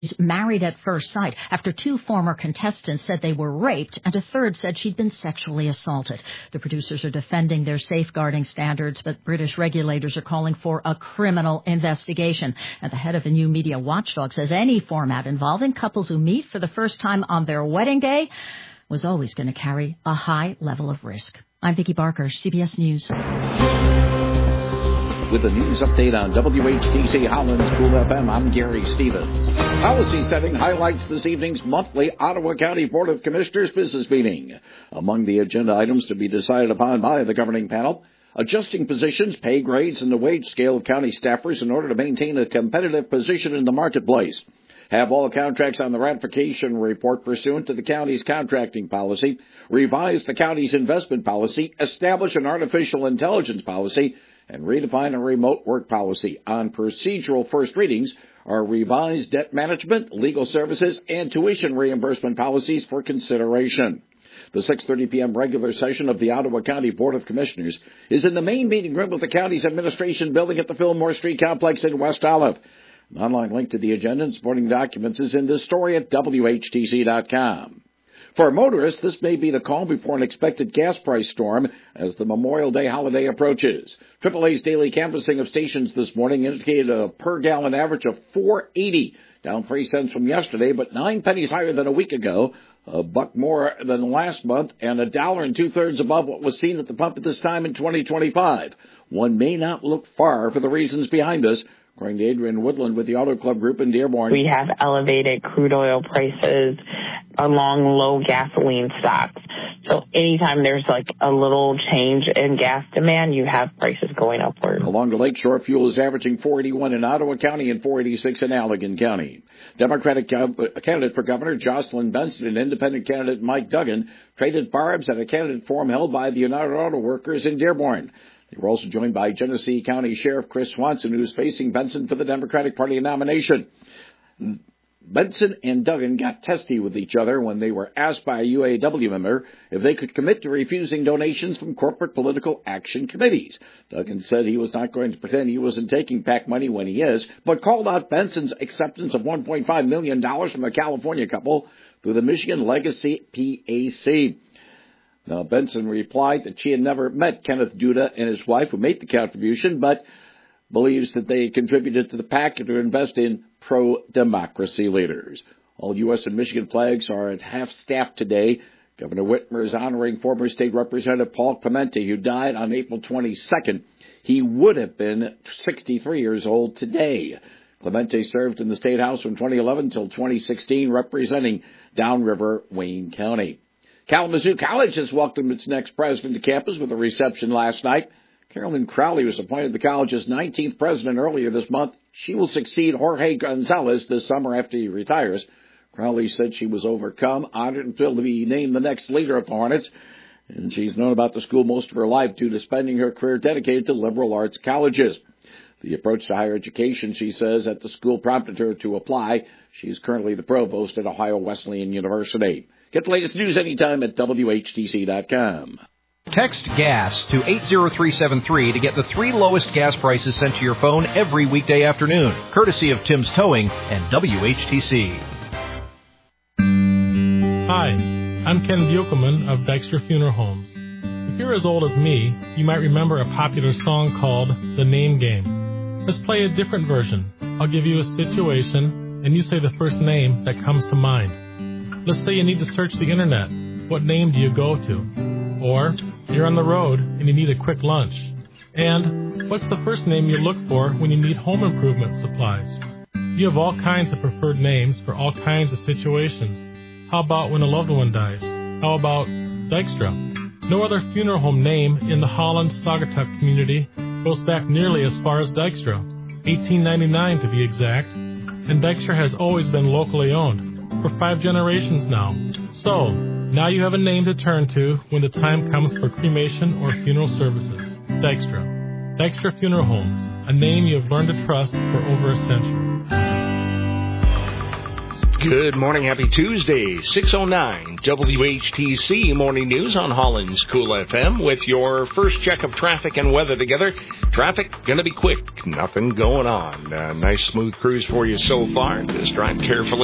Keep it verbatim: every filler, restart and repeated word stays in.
Married at first sight after two former contestants said they were raped and a third said she'd been sexually assaulted. The producers are defending their safeguarding standards, but British regulators are calling for a criminal investigation. And the head of the new media watchdog says any format involving couples who meet for the first time on their wedding day was always going to carry a high level of risk. I'm Vicki Barker, C B S News. With the news update on W H T C Holland School F M, I'm Gary Stevens. Policy setting highlights this evening's monthly Ottawa County Board of Commissioners business meeting. Among the agenda items to be decided upon by the governing panel, adjusting positions, pay grades, and the wage scale of county staffers in order to maintain a competitive position in the marketplace. Have all contracts on the ratification report pursuant to the county's contracting policy, revise the county's investment policy, establish an artificial intelligence policy, and redefine a remote work policy. On procedural first readings are revised debt management, legal services, and tuition reimbursement policies for consideration. The six thirty p.m. regular session of the Ottawa County Board of Commissioners is in the main meeting room of the county's administration building at the Fillmore Street Complex in West Olive. An online link to the agenda and supporting documents is in this story at W H T C dot com. For motorists, this may be the calm before an expected gas price storm as the Memorial Day holiday approaches. triple A's daily canvassing of stations this morning indicated a per-gallon average of four eighty, down three cents from yesterday, but nine pennies higher than a week ago, a buck more than last month, and a dollar and two-thirds above what was seen at the pump at this time in twenty twenty-five. One may not look far for the reasons behind this. According to Adrian Woodland with the Auto Club Group in Dearborn. We have elevated crude oil prices along low gasoline stocks. So anytime there's like a little change in gas demand, you have prices going upward. Along the lakeshore, fuel is averaging four eighty-one in Ottawa County and four eighty-six in Allegan County. Democratic candidate for governor Jocelyn Benson and independent candidate Mike Duggan traded barbs at a candidate forum held by the United Auto Workers in Dearborn. They were also joined by Genesee County Sheriff Chris Swanson, who's facing Benson for the Democratic Party nomination. Benson and Duggan got testy with each other when they were asked by a U A W member if they could commit to refusing donations from corporate political action committees. Duggan said he was not going to pretend he wasn't taking PAC money when he is, but called out Benson's acceptance of one point five million dollars from a California couple through the Michigan Legacy P A C. Now, Benson replied that she had never met Kenneth Duda and his wife who made the contribution, but believes that they contributed to the PAC to invest in pro-democracy leaders. All U S and Michigan flags are at half-staff today. Governor Whitmer is honoring former State Representative Paul Clemente, who died on April twenty-second. He would have been sixty-three years old today. Clemente served in the State House from twenty eleven until twenty sixteen, representing Downriver, Wayne County. Kalamazoo College has welcomed its next president to campus with a reception last night. Carolyn Crowley was appointed the college's nineteenth president earlier this month. She will succeed Jorge Gonzalez this summer after he retires. Crowley said she was overcome, honored, and thrilled to be named the next leader of the Hornets. And she's known about the school most of her life due to spending her career dedicated to liberal arts colleges. The approach to higher education, she says, at the school prompted her to apply. She's currently the provost at Ohio Wesleyan University. Get the latest news anytime at W H T C dot com. Text GAS to eight zero three seven three to get the three lowest gas prices sent to your phone every weekday afternoon, courtesy of Tim's Towing and W H T C. Hi, I'm Ken Biokelman of Dykstra Funeral Homes. If you're as old as me, you might remember a popular song called The Name Game. Let's play a different version. I'll give you a situation, and you say the first name that comes to mind. Let's say you need to search the internet. What name do you go to? Or you're on the road and you need a quick lunch. And what's the first name you look for when you need home improvement supplies? You have all kinds of preferred names for all kinds of situations. How about when a loved one dies? How about Dykstra? No other funeral home name in the Holland-Saugatuck community goes back nearly as far as Dykstra, eighteen ninety-nine to be exact. And Dykstra has always been locally owned for five generations now. So, now you have a name to turn to when the time comes for cremation or funeral services. Dykstra. Dykstra Funeral Homes, a name you have learned to trust for over a century. Good morning. Happy Tuesday, six oh nine W H T C Morning News on Holland's Cool F M with your first check of traffic and weather together. Traffic going to be quick. Nothing going on. Uh, nice smooth cruise for you so far. Just drive carefully.